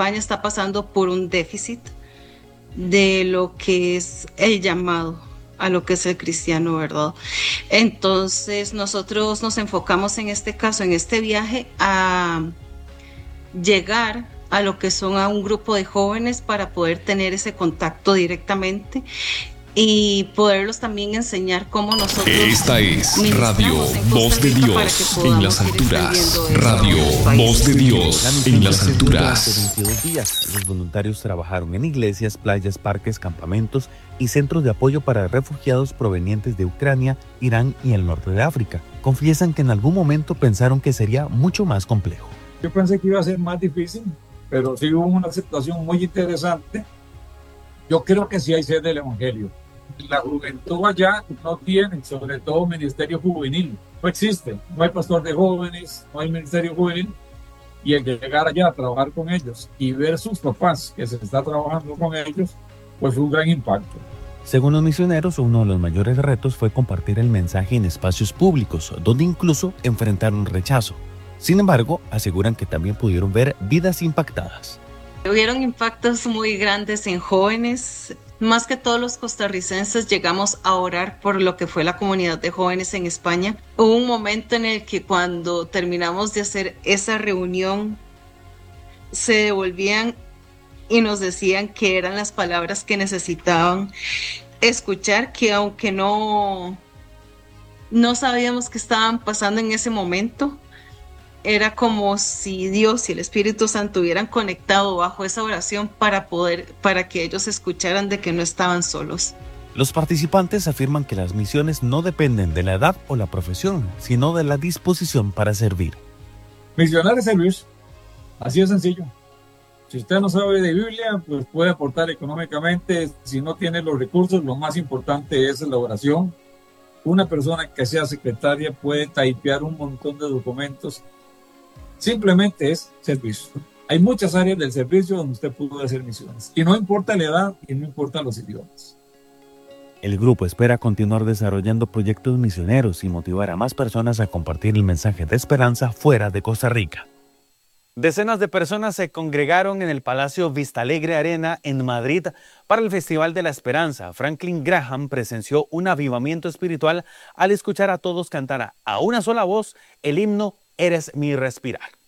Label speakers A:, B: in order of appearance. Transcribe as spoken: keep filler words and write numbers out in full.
A: España está pasando por un déficit de lo que es el llamado a lo que es el cristiano, ¿verdad? Entonces nosotros nos enfocamos en este caso, en este viaje, a llegar a lo que son a un grupo de jóvenes para poder tener ese contacto directamente y poderlos también enseñar cómo nosotros
B: Esta es Radio
A: ministramos en Costa
B: Voz de
A: Rica para que
B: Dios en
A: podamos
B: las
A: ir
B: alturas.
A: extendiendo eso a
B: Radio
A: otros
B: Voz
A: países.
B: de
C: La
B: Dios
C: misión
B: en las
C: se extendió durante
B: alturas.
C: veintidós días. Los voluntarios trabajaron en iglesias, playas, parques, campamentos y centros de apoyo para refugiados provenientes de Ucrania, Irán y el norte de África. Confiesan que en algún momento pensaron que sería mucho más complejo.
D: Yo pensé que iba a ser más difícil, pero sí hubo una aceptación muy interesante. Yo creo que sí hay sed del evangelio. La juventud allá no tiene, sobre todo, ministerio juvenil. No existe. No hay pastor de jóvenes, no hay ministerio juvenil. Y el llegar allá a trabajar con ellos y ver sus papás que se está trabajando con ellos, pues fue un gran impacto.
C: Según los misioneros, uno de los mayores retos fue compartir el mensaje en espacios públicos, donde incluso enfrentaron rechazo. Sin embargo, aseguran que también pudieron ver vidas impactadas.
A: Hubieron impactos muy grandes en jóvenes. Más que todos los costarricenses llegamos a orar por lo que fue la comunidad de jóvenes en España. Hubo un momento en el que cuando terminamos de hacer esa reunión, se devolvían y nos decían que eran las palabras que necesitaban escuchar, que aunque no, no sabíamos qué estaban pasando en ese momento, era como si Dios y el Espíritu Santo hubieran conectado bajo esa oración para poder, para que ellos escucharan de que no estaban solos.
C: Los participantes afirman que las misiones no dependen de la edad o la profesión, sino de la disposición para servir.
D: Misionar es servir. Así de sencillo. Si usted no sabe de Biblia, pues puede aportar económicamente. Si no tiene los recursos, lo más importante es la oración. Una persona que sea secretaria puede typear un montón de documentos. Simplemente es servicio. Hay muchas áreas del servicio donde usted puede hacer misiones. Y no importa la edad y no importa los idiomas.
C: El grupo espera continuar desarrollando proyectos misioneros y motivar a más personas a compartir el mensaje de esperanza fuera de Costa Rica. Decenas de personas se congregaron en el Palacio Vistalegre Arena en Madrid para el Festival de la Esperanza. Franklin Graham presenció un avivamiento espiritual al escuchar a todos cantar a una sola voz el himno Eres mi respirar.